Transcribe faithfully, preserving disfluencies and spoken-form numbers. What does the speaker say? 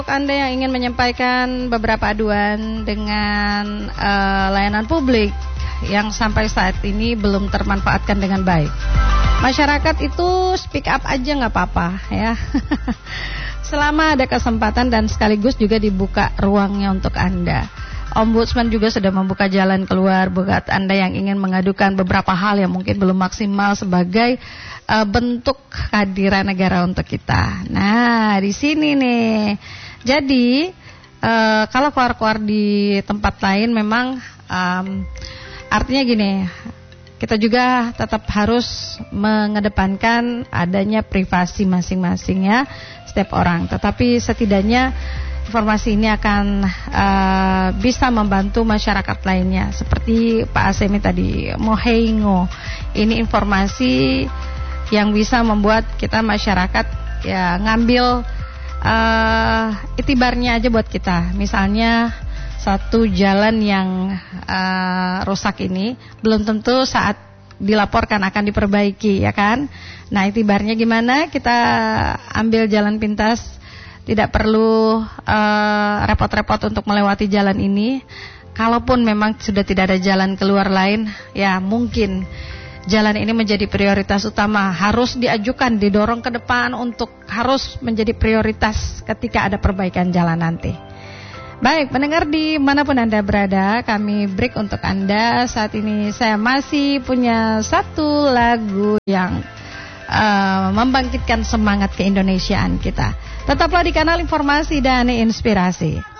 Untuk Anda yang ingin menyampaikan beberapa aduan dengan uh, layanan publik yang sampai saat ini belum termanfaatkan dengan baik, masyarakat itu speak up aja nggak apa-apa ya. Selama ada kesempatan dan sekaligus juga dibuka ruangnya untuk Anda. Ombudsman juga sudah membuka jalan keluar buat Anda yang ingin mengadukan beberapa hal yang mungkin belum maksimal sebagai uh, bentuk kehadiran negara untuk kita. Nah, di sini nih. Jadi uh, kalau keluar-keluar di tempat lain memang um, artinya gini, kita juga tetap harus mengedepankan adanya privasi masing-masing ya setiap orang. Tetapi setidaknya informasi ini akan uh, bisa membantu masyarakat lainnya. Seperti Pak Asemi tadi, Mohengo. Ini informasi yang bisa membuat kita masyarakat ya ngambil Uh, itibarnya aja buat kita. Misalnya satu jalan yang uh, rusak ini belum tentu saat dilaporkan akan diperbaiki, ya kan? Nah, itibarnya gimana? Kita ambil jalan pintas, tidak perlu uh, repot-repot untuk melewati jalan ini. Kalaupun memang sudah tidak ada jalan keluar lain, ya mungkin jalan ini menjadi prioritas utama, harus diajukan, didorong ke depan untuk harus menjadi prioritas ketika ada perbaikan jalan nanti. Baik, pendengar di manapun Anda berada, kami break untuk Anda. Saat ini saya masih punya satu lagu yang uh, membangkitkan semangat keindonesiaan kita. Tetaplah di kanal informasi dan inspirasi.